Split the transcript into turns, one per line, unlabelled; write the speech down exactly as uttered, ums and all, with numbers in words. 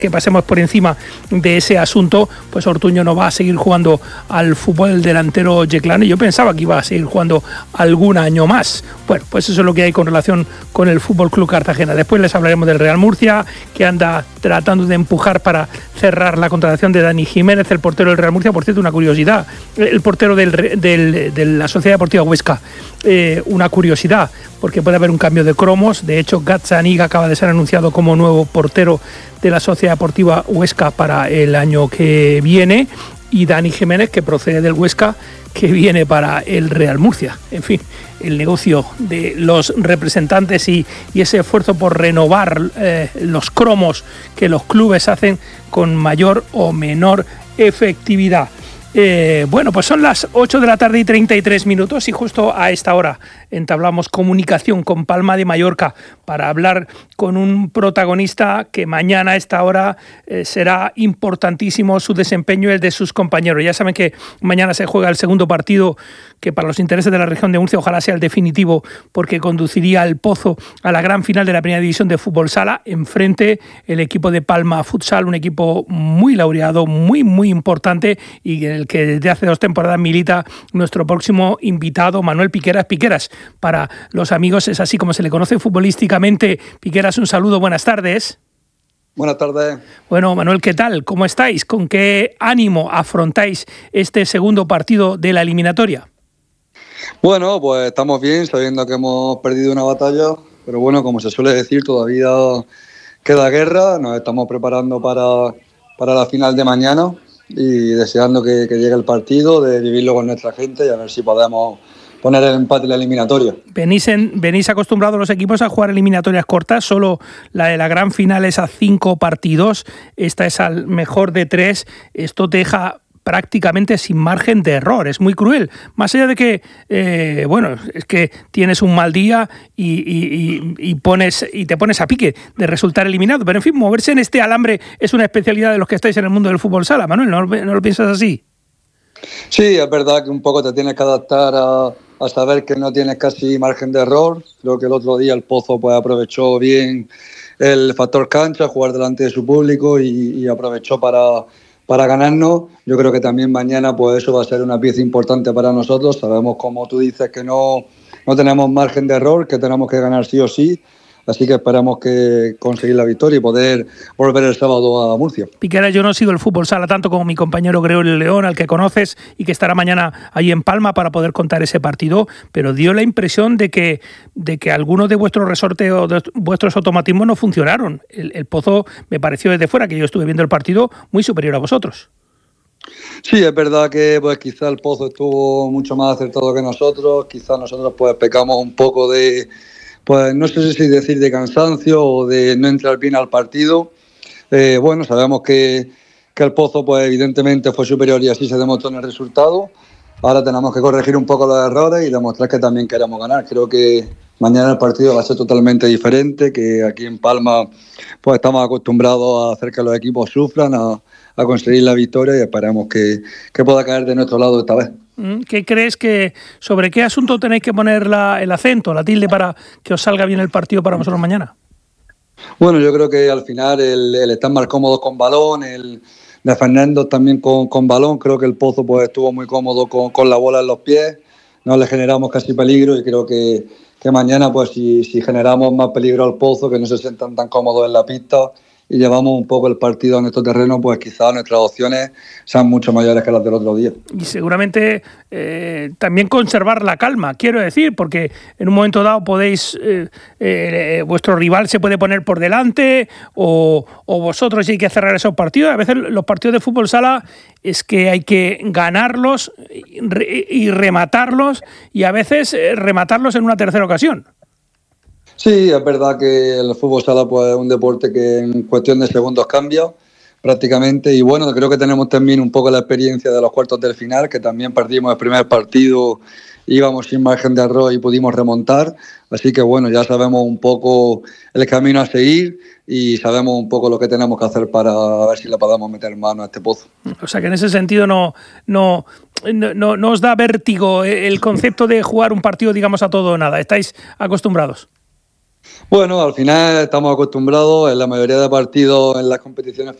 que pasemos por encima de ese asunto, pues Ortuño no va a seguir jugando al fútbol delantero yeclano, y yo pensaba que iba a seguir jugando algún año más. Bueno, pues eso es lo que hay con relación con el Fútbol Club Cartagena. Después les hablaremos del Real Murcia, que anda tratando de empujar para cerrar la contratación de Dani Jiménez, el portero del Real Murcia. Por cierto, una curiosidad, el portero del, del, de la Sociedad Deportiva Huesca, eh, una curiosidad, porque puede haber un cambio de cromos. De hecho, Gazzaniga acaba de ser anunciado como nuevo portero de la Sociedad Deportiva Huesca para el año que viene, y Dani Jiménez, que procede del Huesca, que viene para el Real Murcia. En fin, el negocio de los representantes y, y ese esfuerzo por renovar eh, los cromos que los clubes hacen con mayor o menor efectividad. Eh, bueno, pues son las ocho de la tarde y treinta y tres minutos, y justo a esta hora entablamos comunicación con Palma de Mallorca para hablar con un protagonista que mañana a esta hora eh, será importantísimo su desempeño y el de sus compañeros. Ya saben que mañana se juega el segundo partido, que para los intereses de la región de Murcia ojalá sea el definitivo, porque conduciría al Pozo a la gran final de la primera división de fútbol sala. Enfrente el equipo de Palma Futsal, un equipo muy laureado, muy muy importante, y en el que desde hace dos temporadas milita nuestro próximo invitado, Manuel Piqueras. Piqueras, para los amigos, es así como se le conoce futbolísticamente. Piqueras, un saludo, buenas tardes.
Buenas tardes.
Bueno, Manuel, ¿qué tal? ¿Cómo estáis? ¿Con qué ánimo afrontáis este segundo partido de la eliminatoria?
Bueno, pues estamos bien, sabiendo que hemos perdido una batalla, pero bueno, como se suele decir, todavía queda guerra. Nos estamos preparando para, para la final de mañana y deseando que, que llegue el partido, de vivirlo con nuestra gente y a ver si podemos poner el empate en la eliminatoria.
Venís, en, venís acostumbrados los equipos a jugar eliminatorias cortas, solo la de la gran final es a cinco partidos, esta es al mejor de tres. Esto te deja prácticamente sin margen de error, es muy cruel, más allá de que eh, bueno, es que tienes un mal día y, y, y, pones, y te pones a pique de resultar eliminado, pero en fin, moverse en este alambre es una especialidad de los que estáis en el mundo del fútbol sala. Manuel, ¿no, no lo piensas así?
Sí, es verdad que un poco te tienes que adaptar a, a saber que no tienes casi margen de error. Creo que el otro día el Pozo pues aprovechó bien el factor cancha, jugar delante de su público, y, y aprovechó para para ganarnos. Yo creo que también mañana pues eso va a ser una pieza importante para nosotros. Sabemos, como tú dices, que no, no tenemos margen de error, que tenemos que ganar sí o sí. Así que esperamos que conseguir la victoria y poder volver el sábado a Murcia.
Piquera, yo no sigo el fútbol sala tanto como mi compañero Gregorio León, al que conoces y que estará mañana ahí en Palma para poder contar ese partido, pero dio la impresión de que, de que algunos de vuestros resortes o de vuestros automatismos no funcionaron. El, el Pozo me pareció desde fuera, que yo estuve viendo el partido, muy superior a vosotros.
Sí, es verdad que pues quizá el Pozo estuvo mucho más acertado que nosotros. Quizá nosotros pues pecamos un poco de, pues no sé si decir de cansancio o de no entrar bien al partido. Eh, bueno, sabemos que, que el Pozo pues evidentemente fue superior y así se demostró en el resultado. Ahora tenemos que corregir un poco los errores y demostrar que también queremos ganar. Creo que mañana el partido va a ser totalmente diferente, que aquí en Palma pues estamos acostumbrados a hacer que los equipos sufran, a, a conseguir la victoria, y esperamos que, que pueda caer de nuestro lado esta vez.
¿Qué crees que, sobre qué asunto tenéis que poner la, el acento, la tilde, para que os salga bien el partido para vosotros mañana?
Bueno, yo creo que al final el, el estar más cómodos con balón, el defendernos también con, con balón. Creo que el Pozo pues estuvo muy cómodo con, con la bola en los pies, no le generamos casi peligro, y creo que, que mañana pues si, si generamos más peligro al Pozo, que no se sientan tan cómodos en la pista, y llevamos un poco el partido a nuestro terreno, pues quizás nuestras opciones sean mucho mayores que las del otro día.
Y seguramente eh, también conservar la calma, quiero decir, porque en un momento dado podéis, eh, eh, vuestro rival se puede poner por delante, o, o vosotros hay que cerrar esos partidos. A veces los partidos de fútbol sala es que hay que ganarlos y rematarlos, y a veces rematarlos en una tercera ocasión.
Sí, es verdad que el fútbol sala pues, es un deporte que en cuestión de segundos cambia prácticamente, y bueno, creo que tenemos también un poco la experiencia de los cuartos del final, que también perdimos el primer partido, íbamos sin margen de error y pudimos remontar, así que bueno, ya sabemos un poco el camino a seguir y sabemos un poco lo que tenemos que hacer para ver si le podemos meter mano a este Pozo.
O sea que en ese sentido no, no, no, no os da vértigo el concepto de jugar un partido, digamos, a todo o nada, estáis acostumbrados.
Bueno, al final estamos acostumbrados en la mayoría de partidos en las competiciones